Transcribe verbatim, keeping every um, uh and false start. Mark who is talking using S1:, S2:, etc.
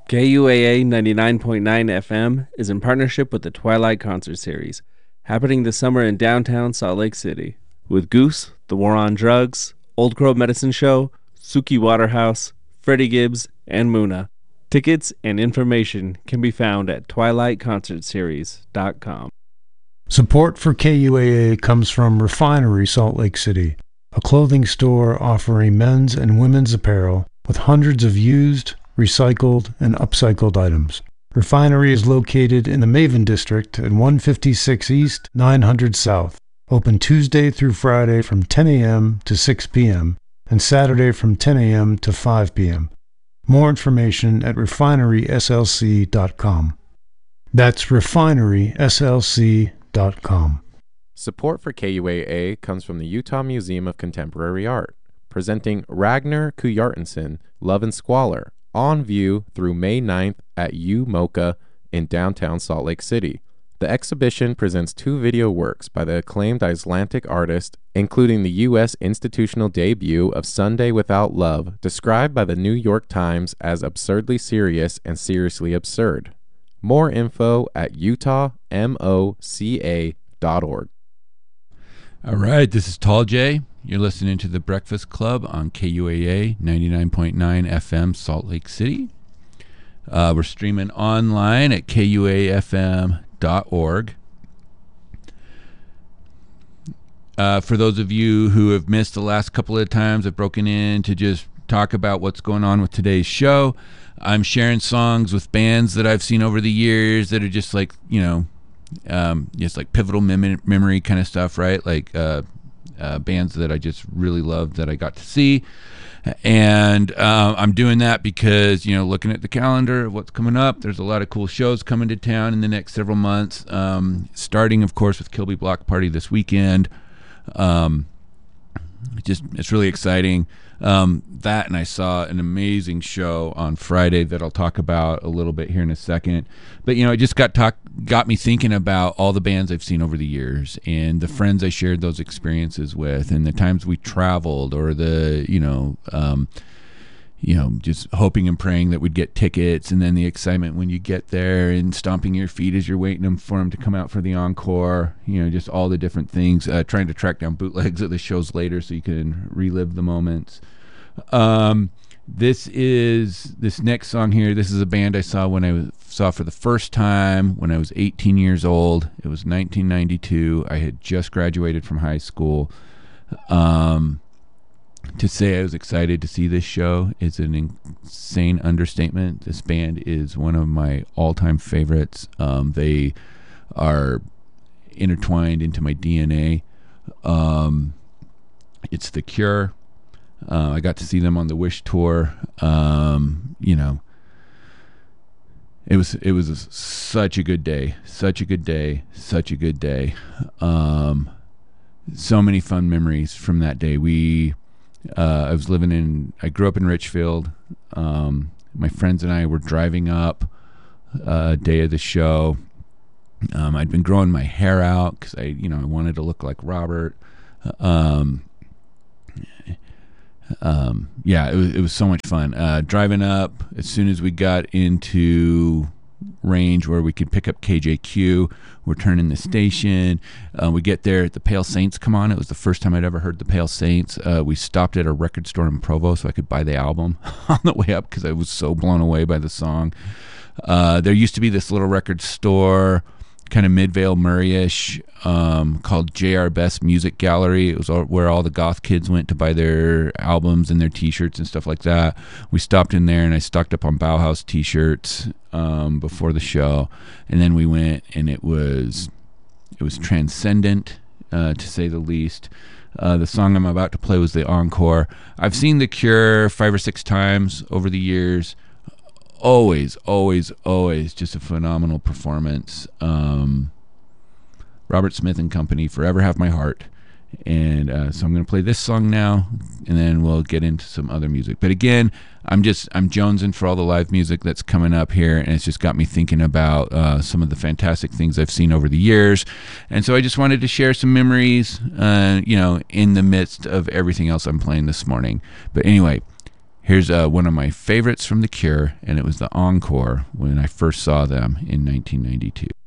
S1: K U A A ninety-nine point nine F M is in partnership with the Twilight Concert Series, happening this summer in downtown Salt Lake City, with Goose, The War on Drugs, Old Crow Medicine Show, Suki Waterhouse, Freddie Gibbs, and Muna. Tickets and information can be found at twilight concert series dot com.
S2: Support for K U A A comes from Refinery Salt Lake City, a clothing store offering men's and women's apparel with hundreds of used, recycled, and upcycled items. Refinery is located in the Maven District at one fifty-six East, nine hundred South. Open Tuesday through Friday from ten a.m. to six p.m. and Saturday from ten a.m. to five p.m. More information at refinery s l c dot com. That's refinery s l c dot com.
S3: Support for K U A A comes from the Utah Museum of Contemporary Art, presenting Ragnar Kjartansson, Love and Squalor, on view through May ninth at U MoCA in downtown Salt Lake City. The exhibition presents two video works by the acclaimed Icelandic artist, including the U S institutional debut of Sunday Without Love, described by the New York Times as absurdly serious and seriously absurd. More info at utah moca dot org.
S4: All right, this is Tall J. You're listening to The Breakfast Club on K U A A ninety-nine point nine F M, Salt Lake City. Uh, we're streaming online at K U A F M dot org. Uh, for those of you who have missed the last couple of times I've broken in to just talk about what's going on with today's show, I'm sharing songs with bands that I've seen over the years that are just like, you know, um, just like pivotal mem- memory kind of stuff, right? Like uh, uh, bands that I just really loved that I got to see. And uh, I'm doing that because, you know, looking at the calendar of what's coming up, there's a lot of cool shows coming to town in the next several months, um, starting, of course, with Kilby Block Party this weekend. Um, just it's really exciting. Um, that, and I saw an amazing show on Friday that I'll talk about a little bit here in a second. But, you know, it just got talk, got me thinking about all the bands I've seen over the years and the friends I shared those experiences with and the times we traveled or the, you know, um, you know, just hoping and praying that we'd get tickets, and then the excitement when you get there and stomping your feet as you're waiting for them to come out for the encore, you know, just all the different things, uh, trying to track down bootlegs of the shows later so you can relive the moments. Um, this is, this next song here, this is a band I saw when I was, saw for the first time when I was eighteen years old. It was nineteen ninety-two. I had just graduated from high school. Um... To say I was excited to see this show is an insane understatement. This band is one of my all-time favorites. Um, they are intertwined into my D N A. Um, it's The Cure. Uh, I got to see them on the Wish tour. Um, you know, it was it was a, such a good day, such a good day, such a good day. Um, so many fun memories from that day. We. Uh, I was living in, I grew up in Richfield. Um, my friends and I were driving up uh, day of the show. Um, I'd been growing my hair out because I, you know, I wanted to look like Robert. Um, um, yeah, it was, it was so much fun. Uh, driving up, as soon as we got into range where we could pick up K J Q, we're turning the station. Uh, we get there, the Pale Saints come on. It was the first time I'd ever heard the Pale Saints. Uh, we stopped at a record store in Provo so I could buy the album on the way up because I was so blown away by the song. Uh, there used to be this little record store, kind of Midvale Murray-ish, um, called J R Best Music Gallery. It was all, where all the goth kids went to buy their albums and their t-shirts and stuff like that. We stopped in there and I stocked up on Bauhaus t-shirts um, before the show, and then we went, and it was it was transcendent, uh, to say the least. Uh, the song I'm about to play was the encore. I've seen The Cure five or six times over the years. Always, always, always just a phenomenal performance. Um, Robert Smith and Company, Forever Have My Heart. And uh, so I'm going to play this song now, and then we'll get into some other music. But again, I'm just, I'm jonesing for all the live music that's coming up here, and it's just got me thinking about uh, some of the fantastic things I've seen over the years. And so I just wanted to share some memories, uh, you know, in the midst of everything else I'm playing this morning. But anyway, Here's uh, one of my favorites from The Cure, and it was the encore when I first saw them in nineteen ninety-two.